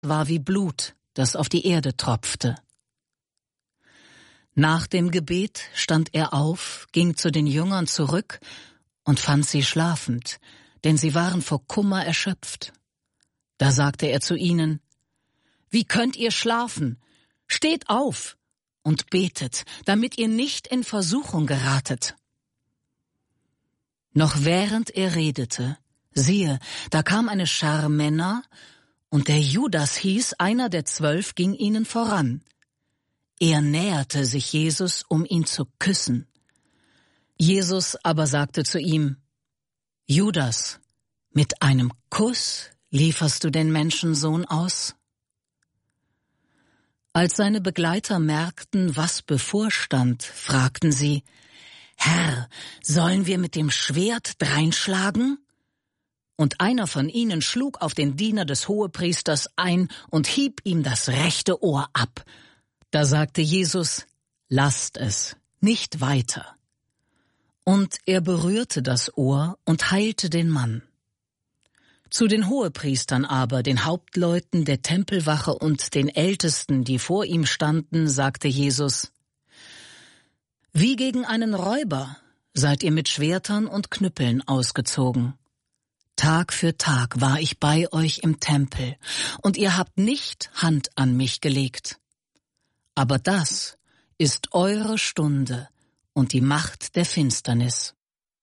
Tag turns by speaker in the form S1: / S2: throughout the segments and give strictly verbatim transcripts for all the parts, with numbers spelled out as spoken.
S1: war wie Blut, das auf die Erde tropfte. Nach dem Gebet stand er auf, ging zu den Jüngern zurück und fand sie schlafend, denn sie waren vor Kummer erschöpft. Da sagte er zu ihnen: »Wie könnt ihr schlafen? Steht auf und betet, damit ihr nicht in Versuchung geratet.« Noch während er redete, siehe, da kam eine Schar Männer, und der Judas hieß, einer der Zwölf, ging ihnen voran. Er näherte sich Jesus, um ihn zu küssen. Jesus aber sagte zu ihm: »Judas, mit einem Kuss lieferst du den Menschensohn aus?« Als seine Begleiter merkten, was bevorstand, fragten sie: »Herr, sollen wir mit dem Schwert dreinschlagen?« Und einer von ihnen schlug auf den Diener des Hohepriesters ein und hieb ihm das rechte Ohr ab. Da sagte Jesus: »Lasst es, nicht weiter.« Und er berührte das Ohr und heilte den Mann. Zu den Hohepriestern aber, den Hauptleuten der Tempelwache und den Ältesten, die vor ihm standen, sagte Jesus: »Wie gegen einen Räuber seid ihr mit Schwertern und Knüppeln ausgezogen. Tag für Tag war ich bei euch im Tempel, und ihr habt nicht Hand an mich gelegt. Aber das ist eure Stunde und die Macht der Finsternis.«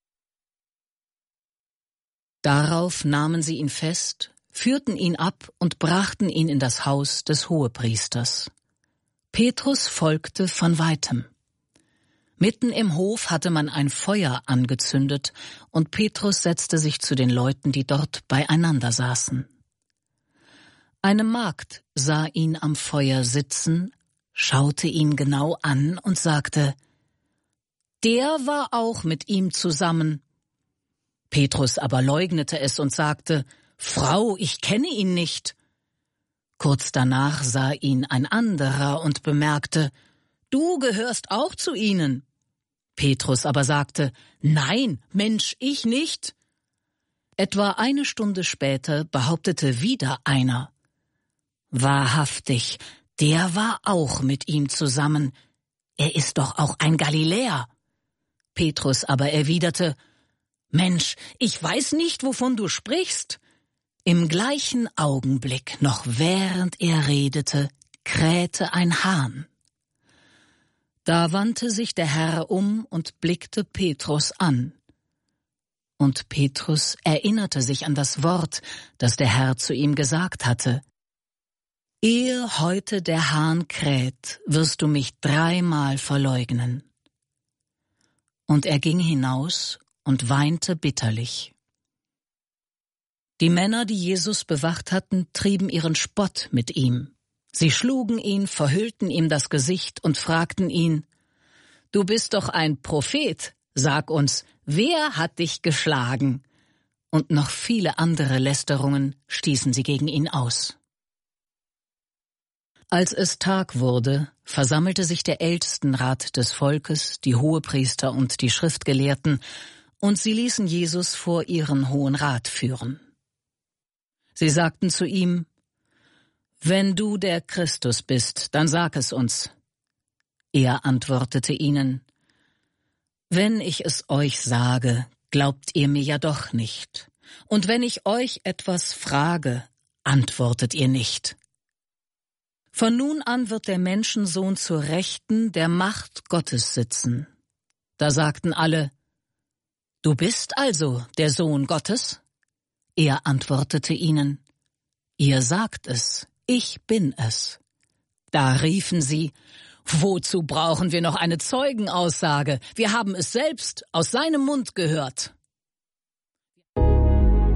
S1: Darauf nahmen sie ihn fest, führten ihn ab und brachten ihn in das Haus des Hohepriesters. Petrus folgte von weitem. Mitten im Hof hatte man ein Feuer angezündet, und Petrus setzte sich zu den Leuten, die dort beieinander saßen. Eine Magd sah ihn am Feuer sitzen, schaute ihn genau an und sagte: »Der war auch mit ihm zusammen.« Petrus aber leugnete es und sagte: »Frau, ich kenne ihn nicht.« Kurz danach sah ihn ein anderer und bemerkte: »Du gehörst auch zu ihnen.« Petrus aber sagte: »Nein, Mensch, ich nicht.« Etwa eine Stunde später behauptete wieder einer: »Wahrhaftig, der war auch mit ihm zusammen. Er ist doch auch ein Galiläer.« Petrus aber erwiderte: »Mensch, ich weiß nicht, wovon du sprichst.« Im gleichen Augenblick, noch während er redete, krähte ein Hahn. Da wandte sich der Herr um und blickte Petrus an. Und Petrus erinnerte sich an das Wort, das der Herr zu ihm gesagt hatte: »Ehe heute der Hahn kräht, wirst du mich dreimal verleugnen.« Und er ging hinaus und weinte bitterlich. Die Männer, die Jesus bewacht hatten, trieben ihren Spott mit ihm. Sie schlugen ihn, verhüllten ihm das Gesicht und fragten ihn: »Du bist doch ein Prophet. Sag uns, wer hat dich geschlagen?« Und noch viele andere Lästerungen stießen sie gegen ihn aus. Als es Tag wurde, versammelte sich der Ältestenrat des Volkes, die Hohepriester und die Schriftgelehrten, und sie ließen Jesus vor ihren Hohen Rat führen. Sie sagten zu ihm: »Wenn du der Christus bist, dann sag es uns.« Er antwortete ihnen: »Wenn ich es euch sage, glaubt ihr mir ja doch nicht. Und wenn ich euch etwas frage, antwortet ihr nicht. Von nun an wird der Menschensohn zur Rechten der Macht Gottes sitzen.« Da sagten alle: »Du bist also der Sohn Gottes?« Er antwortete ihnen: »Ihr sagt es, ich bin es.« Da riefen sie: »Wozu brauchen wir noch eine Zeugenaussage? Wir haben es selbst aus seinem Mund gehört.«